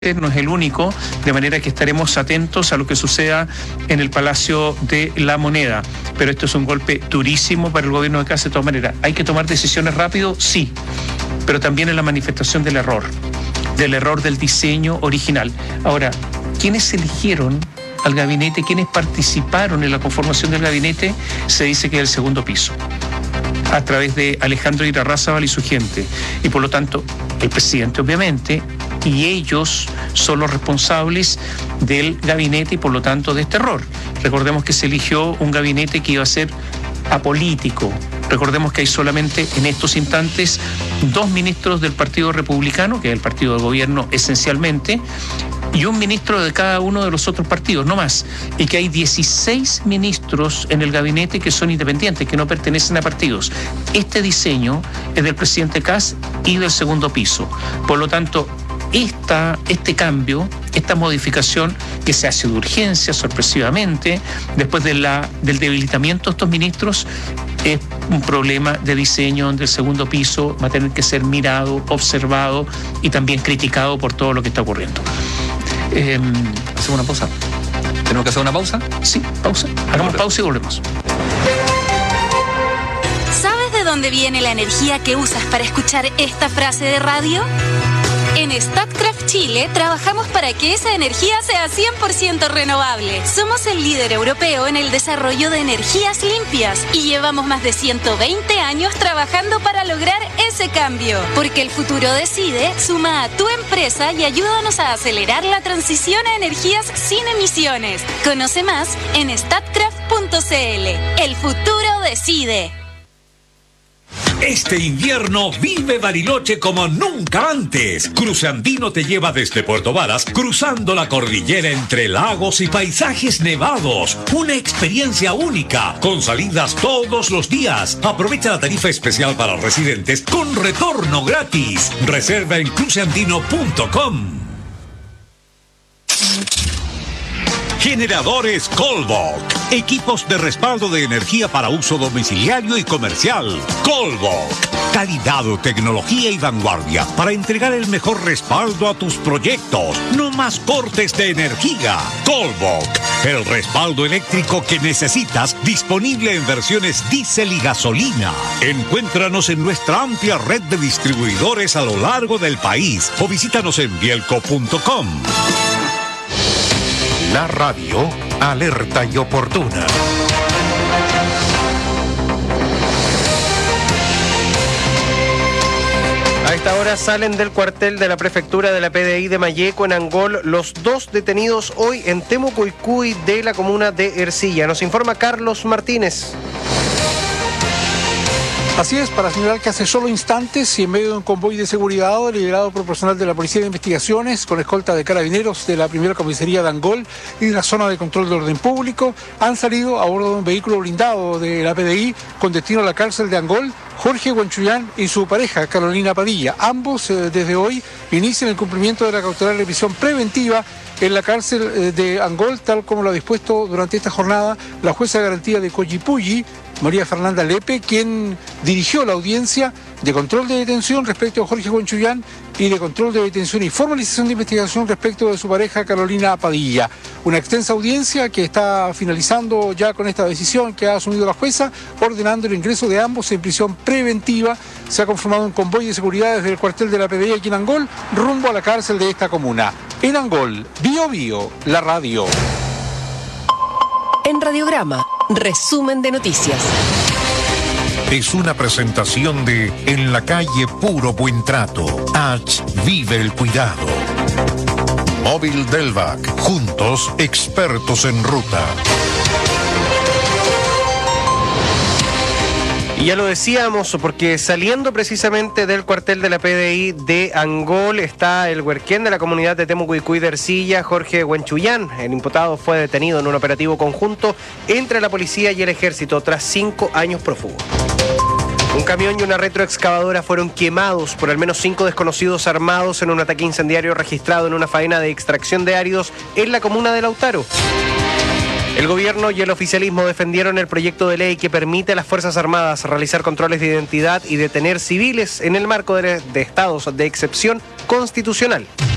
no es el único, de manera que estaremos atentos a lo que suceda en el Palacio de la Moneda. Pero esto es un golpe durísimo para el gobierno de Kast de todas maneras. ¿Hay que tomar decisiones rápido? Sí, pero también es la manifestación del error del diseño original. Ahora, ¿quiénes eligieron al gabinete? ¿Quiénes participaron en la conformación del gabinete? Se dice que es el segundo piso, a través de Alejandro Irarrázaval y su gente. Y por lo tanto, el presidente, obviamente, y ellos son los responsables del gabinete y por lo tanto de este error. Recordemos que se eligió un gabinete que iba a ser apolítico. Recordemos que hay solamente en estos instantes 2 ministros del Partido Republicano, que es el partido del gobierno esencialmente, y un ministro de cada uno de los otros partidos, no más. Y que hay 16 ministros en el gabinete que son independientes, que no pertenecen a partidos. Este diseño es del presidente Kast y del segundo piso. Por lo tanto, este cambio, esta modificación que se hace de urgencia, sorpresivamente, después del debilitamiento de estos ministros, es un problema de diseño del segundo piso, va a tener que ser mirado, observado y también criticado por todo lo que está ocurriendo. ¿Hacemos una pausa? ¿Tenemos que hacer una pausa? Sí, pausa. Hagamos pausa y volvemos. ¿Sabes de dónde viene la energía que usas para escuchar esta frase de radio? En Statkraft Chile trabajamos para que esa energía sea 100% renovable. Somos el líder europeo en el desarrollo de energías limpias y llevamos más de 120 años trabajando para lograr ese cambio. Porque el futuro decide, suma a tu empresa y ayúdanos a acelerar la transición a energías sin emisiones. Conoce más en statkraft.cl. El futuro decide. Este invierno vive Bariloche como nunca antes. Cruce Andino te lleva desde Puerto Varas, cruzando la cordillera entre lagos y paisajes nevados. Una experiencia única, con salidas todos los días. Aprovecha la tarifa especial para residentes con retorno gratis. Reserva en cruceandino.com. Generadores Colbok. Equipos de respaldo de energía para uso domiciliario y comercial. Colbok. Calidad, tecnología y vanguardia para entregar el mejor respaldo a tus proyectos. No más cortes de energía. Colbok. El respaldo eléctrico que necesitas, disponible en versiones diésel y gasolina. Encuéntranos en nuestra amplia red de distribuidores a lo largo del país o visítanos en bielco.com. La radio, alerta y oportuna. A esta hora salen del cuartel de la prefectura de la PDI de Malleco, en Angol, los 2 detenidos hoy en Temucuicui de la comuna de Ercilla. Nos informa Carlos Martínez. Así es, para señalar que hace solo instantes y en medio de un convoy de seguridad liderado por personal de la Policía de Investigaciones con escolta de carabineros de la primera comisaría de Angol y de la zona de control de orden público, han salido a bordo de un vehículo blindado de la PDI con destino a la cárcel de Angol, Jorge Huanchuyán y su pareja, Carolina Padilla. Ambos, desde hoy, inician el cumplimiento de la cautelar de prisión preventiva en la cárcel de Angol, tal como lo ha dispuesto durante esta jornada la jueza de garantía de Collipulli, María Fernanda Lepe, quien dirigió la audiencia de control de detención respecto a Jorge Huanchuyán y de control de detención y formalización de investigación respecto de su pareja Carolina Padilla. Una extensa audiencia que está finalizando ya con esta decisión que ha asumido la jueza, ordenando el ingreso de ambos en prisión preventiva. Se ha conformado un convoy de seguridad desde el cuartel de la PDI aquí en Angol, rumbo a la cárcel de esta comuna. En Angol, Bio Bio, la radio. En Radiograma, resumen de noticias. Es una presentación de En la calle Puro Buen Trato. H. Vive el cuidado. Móvil Delvac. Juntos, expertos en ruta. Y ya lo decíamos, porque saliendo precisamente del cuartel de la PDI de Angol está el huerquén de la comunidad de Temucuicui de Ercilla, Jorge Huanchuyán. El imputado fue detenido en un operativo conjunto entre la policía y el ejército tras 5 años prófugo. Un camión y una retroexcavadora fueron quemados por al menos 5 desconocidos armados en un ataque incendiario registrado en una faena de extracción de áridos en la comuna de Lautaro. El gobierno y el oficialismo defendieron el proyecto de ley que permite a las Fuerzas Armadas realizar controles de identidad y detener civiles en el marco de estados de excepción constitucional.